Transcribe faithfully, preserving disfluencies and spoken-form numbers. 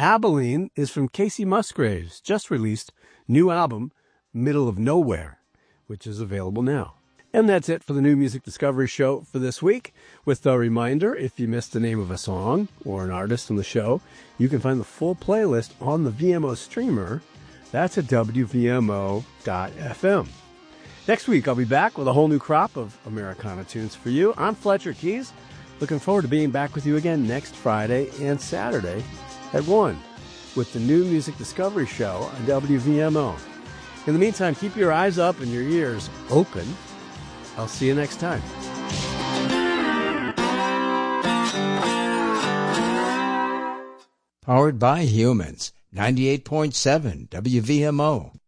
Abilene is from Casey Musgraves, just released new album, Middle of Nowhere, which is available now. And that's it for the New Music Discovery Show for this week. With a reminder, if you missed the name of a song or an artist on the show, you can find the full playlist on the V M O streamer. That's at W V M O dot F M. Next week, I'll be back with a whole new crop of Americana tunes for you. I'm Fletcher Keys. Looking forward to being back with you again next Friday and Saturday at one with the New Music Discovery Show on W V M O. In the meantime, keep your eyes up and your ears open. I'll see you next time. Powered by Humans, ninety-eight point seven W V M O.